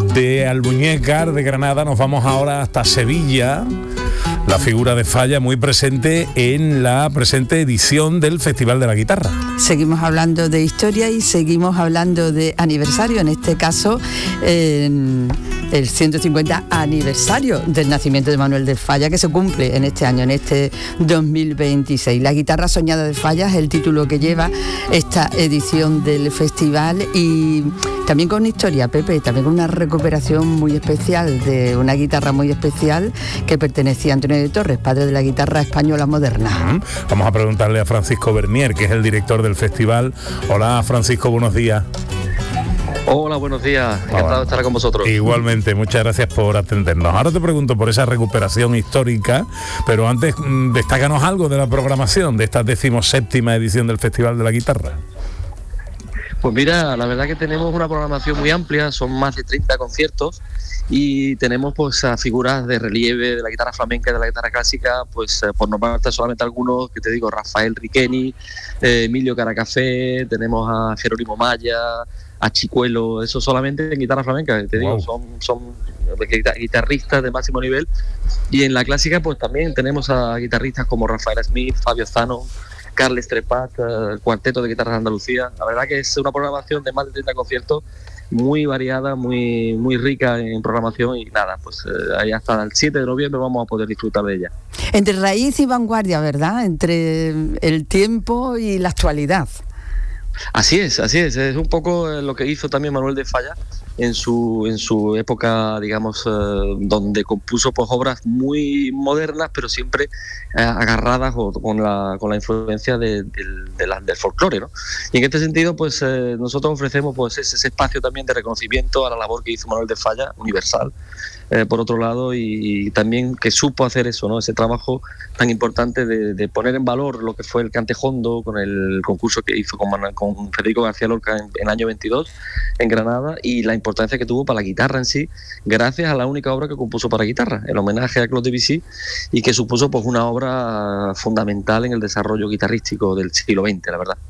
de Albuñécar, de Granada, nos vamos ahora hasta Sevilla. La figura de Falla muy presente en la presente edición del Festival de la Guitarra. Seguimos hablando de historia y seguimos hablando de aniversario, en este caso el 150 aniversario del nacimiento de Manuel de Falla, que se cumple en este año, en este 2026. La guitarra soñada de Falla es el título que lleva esta edición del festival, y también con historia, Pepe, también con una recuperación muy especial de una guitarra muy especial que pertenecía a Antonio de Torres, padre de la guitarra española moderna. Vamos a preguntarle a Francisco Bernier, que es el director del festival. Hola, Francisco, buenos días. Hola, buenos días. Encantado de estar con vosotros. Igualmente, muchas gracias por atendernos. Ahora te pregunto por esa recuperación histórica, pero antes destácanos algo de la programación de esta 17ª edición del Festival de la Guitarra. Pues mira, la verdad que tenemos una programación muy amplia, son más de 30 conciertos y tenemos pues a figuras de relieve de la guitarra flamenca y de la guitarra clásica, pues por nombrarte solamente algunos, que te digo, Rafael Riqueni, Emilio Caracafé, tenemos a Jerónimo Maya, a Chicuelo, eso solamente en guitarra flamenca, te digo, son guitarristas de máximo nivel. Y en la clásica pues también tenemos a guitarristas como Rafael Smith, Fabio Zano, Carles Trepat, el cuarteto de guitarras de Andalucía. La verdad que es una programación de más de 30 conciertos, muy variada, muy rica en programación, y nada, pues ahí hasta el 7 de noviembre vamos a poder disfrutar de ella. Entre raíz y vanguardia, ¿verdad? Entre el tiempo y la actualidad. Así es un poco lo que hizo también Manuel de Falla en su época, digamos, donde compuso pues obras muy modernas, pero siempre agarradas con la influencia del folclore, ¿no? Y en este sentido, pues nosotros ofrecemos pues ese espacio también de reconocimiento a la labor que hizo Manuel de Falla, universal, por otro lado, y también que supo hacer eso, ¿no? Ese trabajo tan importante de poner en valor lo que fue el Cantejondo con el concurso que hizo con Federico García Lorca en el año 22 en Granada, y la importancia que tuvo para la guitarra en sí, gracias a la única obra que compuso para guitarra, el homenaje a Claude Debussy, y que supuso pues una obra fundamental en el desarrollo guitarrístico del siglo XX, la verdad.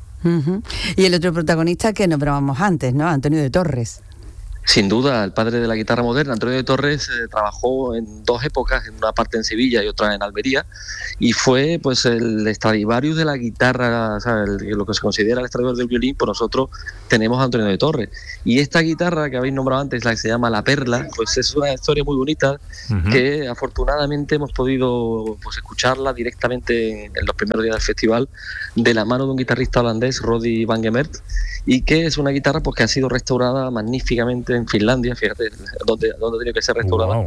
Y el otro protagonista que nombrábamos antes, ¿no? Antonio de Torres. Sin duda, el padre de la guitarra moderna, Antonio de Torres, trabajó en dos épocas, en una parte en Sevilla y otra en Almería, y fue pues el Stradivarius de la guitarra, o sea, lo que se considera el Stradivarius del violín, pues nosotros tenemos a Antonio de Torres. Y esta guitarra que habéis nombrado antes, la que se llama La Perla, pues es una historia muy bonita, que afortunadamente hemos podido pues escucharla directamente en los primeros días del festival, de la mano de un guitarrista holandés, Roddy Van Gemert, y que es una guitarra pues que ha sido restaurada magníficamente en Finlandia, fíjate donde tiene que ser restaurada.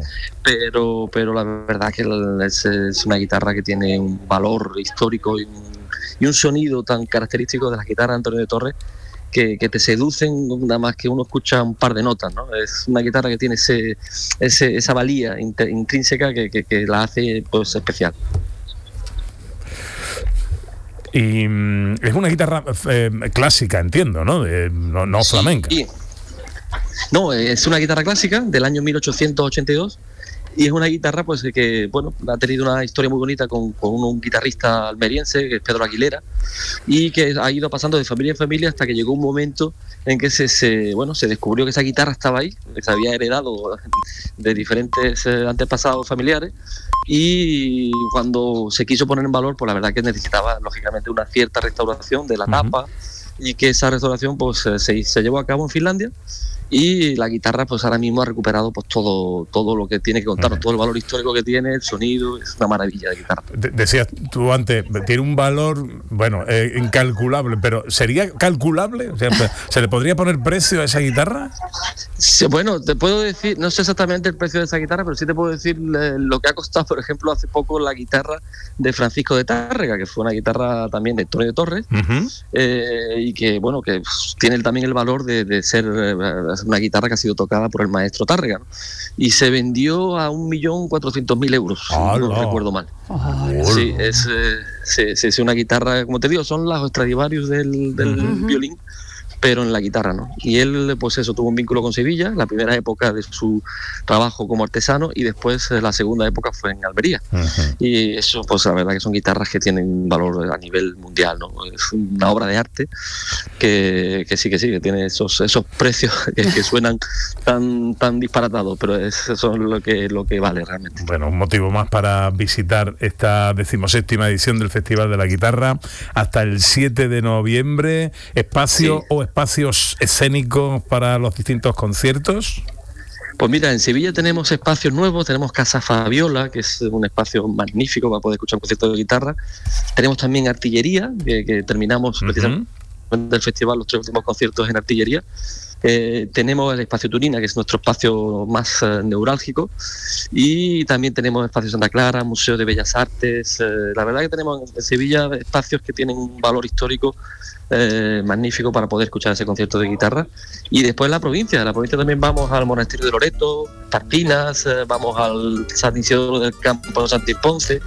Pero la verdad que es una guitarra que tiene un valor histórico y un sonido tan característico de las guitarras de Antonio de Torres que te seducen nada más que uno escucha un par de notas, ¿no? Es una guitarra que tiene esa valía intrínseca que la hace pues especial. Y es una guitarra clásica, entiendo, ¿no? No flamenca. Sí. No, es una guitarra clásica del año 1882, y es una guitarra pues que bueno, ha tenido una historia muy bonita con un guitarrista almeriense, que es Pedro Aguilera, y que ha ido pasando de familia en familia hasta que llegó un momento en que se descubrió que esa guitarra estaba ahí, que se había heredado de diferentes antepasados familiares, y cuando se quiso poner en valor, pues la verdad que necesitaba lógicamente una cierta restauración de la tapa, y que esa restauración pues se llevó a cabo en Finlandia, y la guitarra pues ahora mismo ha recuperado pues todo lo que tiene que contar, todo el valor histórico que tiene, el sonido, es una maravilla de guitarra. Decías tú antes, tiene un valor, bueno, incalculable, pero ¿sería calculable? O sea, ¿se le podría poner precio a esa guitarra? Sí, bueno, te puedo decir, no sé exactamente el precio de esa guitarra, pero sí te puedo decir lo que ha costado, por ejemplo, hace poco la guitarra de Francisco de Tárrega, que fue una guitarra también de Antonio de Torres, y que bueno, que tiene también el valor de ser una guitarra que ha sido tocada por el maestro Tárrega, ¿no? Y se vendió a 1.400.000 euros, no recuerdo mal. Sí, es una guitarra, como te digo, son las Stradivarius del violín, pero en la guitarra, ¿no? Y él, pues eso, tuvo un vínculo con Sevilla, la primera época de su trabajo como artesano, y después la segunda época fue en Almería. Uh-huh. Y eso, pues la verdad que son guitarras que tienen valor a nivel mundial, ¿no? Es una obra de arte que sí, que tiene esos precios que suenan tan disparatados, pero eso es lo que vale realmente. Bueno, un motivo más para visitar esta 17ª edición del Festival de la Guitarra hasta el 7 de noviembre. ¿Espacios escénicos para los distintos conciertos? Pues mira, en Sevilla tenemos espacios nuevos, tenemos Casa Fabiola, que es un espacio magnífico para poder escuchar un concierto de guitarra. Tenemos también Artillería, que terminamos precisamente del festival los 3 últimos conciertos en Artillería. Tenemos el espacio Turina, que es nuestro espacio más neurálgico, y también tenemos espacio Santa Clara, Museo de Bellas Artes. La verdad que tenemos en Sevilla espacios que tienen un valor histórico magnífico para poder escuchar ese concierto de guitarra. Y después la provincia también vamos al Monasterio de Loreto, Tartinas, vamos al San Isidro del Campo de Santi Ponce,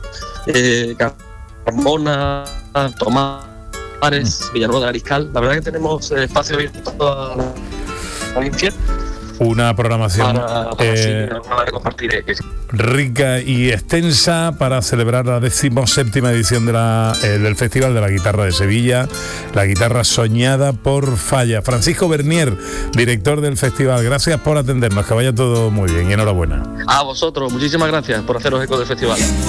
Carmona, Tomás, Villanueva de Ariscal. La verdad que tenemos espacio abierto a toda la provincia. Una programación para compartir rica y extensa para celebrar la 17ª edición del Festival de la Guitarra de Sevilla, la guitarra soñada por Falla. Francisco Bernier, director del festival, gracias por atendernos, que vaya todo muy bien y enhorabuena. A vosotros, muchísimas gracias por haceros eco del festival.